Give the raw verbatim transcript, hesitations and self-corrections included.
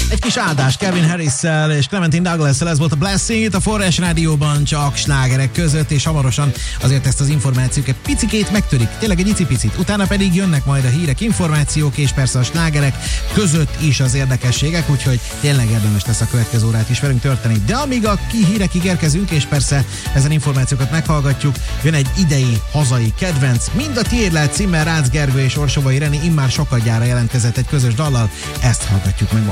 Egy kis áldás Calvin Harris-szel és Clementine Douglas-szel, ez volt a Blessing itt a Forrás Rádióban, csak slágerek között, és hamarosan azért ezt az információk egy picikét megtörik, tényleg egy icipicit, utána pedig jönnek majd a hírek, információk, és persze a slágerek között is az érdekességek, úgyhogy tényleg érdemes lesz a következő órát is velünk történni. De amíg a ki hírekig érkezünk, és persze ezen információkat meghallgatjuk, jön egy idei hazai kedvenc, mind a tiéd lehet címmel Rácz Gergő és Orsobai Reni immár sokadjára jelentkezett egy közös dallal, ezt hallgatjuk meg most.